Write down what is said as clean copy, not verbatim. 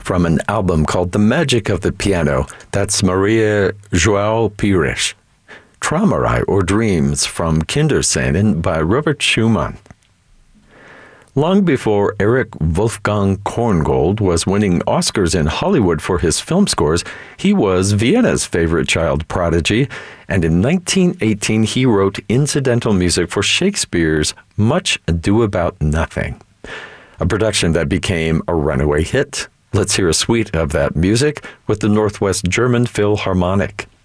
from an album called The Magic of the Piano. That's Maria João Pires. Traumerei or Dreams from Kinderscenen by Robert Schumann. Long before Erich Wolfgang Korngold was winning Oscars in Hollywood for his film scores, he was Vienna's favorite child prodigy, and in 1918 he wrote incidental music for Shakespeare's Much Ado About Nothing, a production that became a runaway hit. Let's hear a suite of that music with the Northwest German Philharmonic.